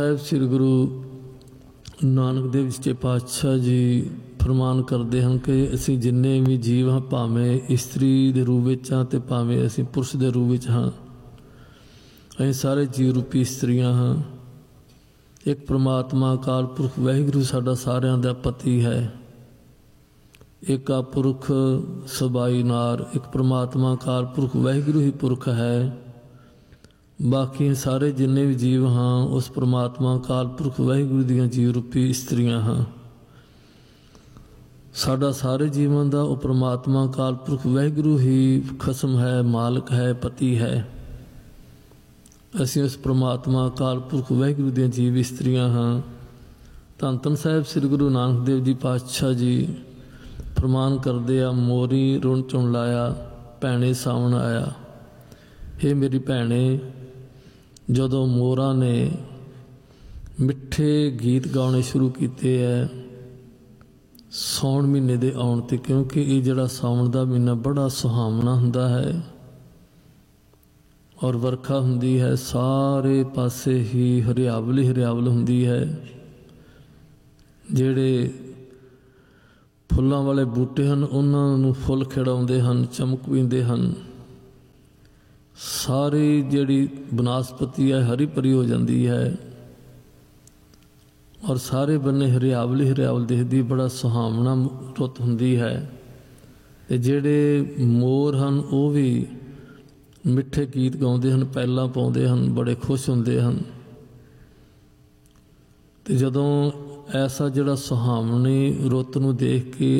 ਸਾਹਿਬ ਸ੍ਰੀ ਗੁਰੂ ਨਾਨਕ ਦੇਵ ਜੀ ਪਾਤਸ਼ਾਹ ਜੀ ਫਰਮਾਨ ਕਰਦੇ ਹਨ ਕਿ ਅਸੀਂ ਜਿੰਨੇ ਵੀ ਜੀਵ ਹਾਂ, ਭਾਵੇਂ ਇਸਤਰੀ ਦੇ ਰੂਪ ਵਿੱਚ ਹਾਂ ਅਤੇ ਭਾਵੇਂ ਅਸੀਂ ਪੁਰਸ਼ ਦੇ ਰੂਪ ਵਿੱਚ ਹਾਂ, ਅਸੀਂ ਸਾਰੇ ਜੀਵ ਰੂਪੀ ਇਸਤਰੀਆਂ ਹਾਂ। ਇੱਕ ਪ੍ਰਮਾਤਮਾ ਅਕਾਲ ਪੁਰਖ ਵਾਹਿਗੁਰੂ ਸਾਡਾ ਸਾਰਿਆਂ ਦਾ ਪਤੀ ਹੈ। ਇੱਕ ਆ ਪੁਰਖ ਸਬਾਈ ਨਾਰ, ਇੱਕ ਪ੍ਰਮਾਤਮਾ ਅਕਾਲ ਪੁਰਖ ਵਾਹਿਗੁਰੂ ਹੀ ਪੁਰਖ ਹੈ। ਬਾਕੀ ਸਾਰੇ ਜਿੰਨੇ ਵੀ ਜੀਵ ਹਾਂ ਉਸ ਪ੍ਰਮਾਤਮਾ ਅਕਾਲ ਪੁਰਖ ਵਾਹਿਗੁਰੂ ਦੀਆਂ ਜੀਵ ਰੂਪੀ ਇਸਤਰੀਆਂ ਹਾਂ। ਸਾਡਾ ਸਾਰੇ ਜੀਵਨ ਦਾ ਉਹ ਪ੍ਰਮਾਤਮਾ ਅਕਾਲ ਪੁਰਖ ਵਾਹਿਗੁਰੂ ਹੀ ਖਸਮ ਹੈ, ਮਾਲਕ ਹੈ, ਪਤੀ ਹੈ। ਅਸੀਂ ਉਸ ਪ੍ਰਮਾਤਮਾ ਅਕਾਲ ਪੁਰਖ ਵਾਹਿਗੁਰੂ ਦੀਆਂ ਜੀਵ ਇਸਤਰੀਆਂ ਹਾਂ। ਧੰਨ ਧੰਨ ਸਾਹਿਬ ਸ੍ਰੀ ਗੁਰੂ ਨਾਨਕ ਦੇਵ ਜੀ ਪਾਤਸ਼ਾਹ ਜੀ ਫਰਮਾਨ ਕਰਦੇ ਆ, ਮੋਰੀ ਰੁਣ ਚੁਣ ਲਾਇਆ, ਭੈਣੇ ਸਾਵਣ ਆਇਆ। ਇਹ ਮੇਰੀ ਭੈਣੇ, ਜਦੋਂ ਮੋਰਾਂ ਨੇ ਮਿੱਠੇ ਗੀਤ ਗਾਉਣੇ ਸ਼ੁਰੂ ਕੀਤੇ ਹੈ ਸਾਉਣ ਮਹੀਨੇ ਦੇ ਆਉਣ 'ਤੇ, ਕਿਉਂਕਿ ਇਹ ਜਿਹੜਾ ਸਾਵਣ ਦਾ ਮਹੀਨਾ ਬੜਾ ਸੁਹਾਵਣਾ ਹੁੰਦਾ ਹੈ ਔਰ ਵਰਖਾ ਹੁੰਦੀ ਹੈ, ਸਾਰੇ ਪਾਸੇ ਹੀ ਹਰਿਆਵਲ ਹਰਿਆਵਲ ਹੁੰਦੀ ਹੈ। ਜਿਹੜੇ ਫੁੱਲਾਂ ਵਾਲੇ ਬੂਟੇ ਹਨ ਉਹਨਾਂ ਨੂੰ ਫੁੱਲ ਖਿੜਾਉਂਦੇ ਹਨ, ਚਮਕ ਪੀਂਦੇ ਹਨ। ਸਾਰੀ ਜਿਹੜੀ ਬਨਸਪਤੀ ਹੈ ਹਰੀ ਭਰੀ ਹੋ ਜਾਂਦੀ ਹੈ ਔਰ ਸਾਰੇ ਬੰਨੇ ਹਰਿਆਵਲ ਹਰਿਆਵਲ ਦਿਖਦੀ, ਬੜਾ ਸੁਹਾਵਣਾ ਰੁੱਤ ਹੁੰਦੀ ਹੈ। ਅਤੇ ਜਿਹੜੇ ਮੋਰ ਹਨ ਉਹ ਵੀ ਮਿੱਠੇ ਗੀਤ ਗਾਉਂਦੇ ਹਨ, ਪੈਲਾਂ ਪਾਉਂਦੇ ਹਨ, ਬੜੇ ਖੁਸ਼ ਹੁੰਦੇ ਹਨ। ਅਤੇ ਜਦੋਂ ਐਸਾ ਜਿਹੜਾ ਸੁਹਾਵਣੀ ਰੁੱਤ ਨੂੰ ਦੇਖ ਕੇ